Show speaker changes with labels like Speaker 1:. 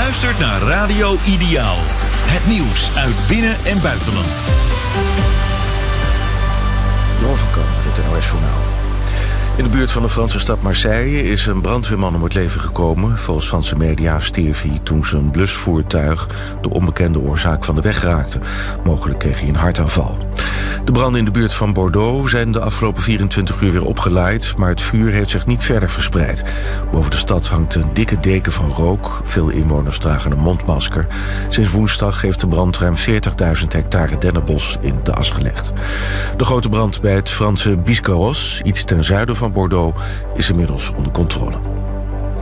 Speaker 1: luistert naar Radio Ideaal. Het nieuws uit binnen- en buitenland.
Speaker 2: Johan van Kamp, het NOS-journaal. In de buurt van de Franse stad Marseille is een brandweerman om het leven gekomen. Volgens Franse media stierf hij toen zijn blusvoertuig de onbekende oorzaak van de weg raakte. Mogelijk kreeg hij een hartaanval. De branden in de buurt van Bordeaux zijn de afgelopen 24 uur weer opgelaaid, maar het vuur heeft zich niet verder verspreid. Boven de stad hangt een dikke deken van rook. Veel inwoners dragen een mondmasker. Sinds woensdag heeft de brand ruim 40.000 hectare dennenbos in de as gelegd. De grote brand bij het Franse Biscarrosse, iets ten zuiden van Bordeaux, is inmiddels onder controle.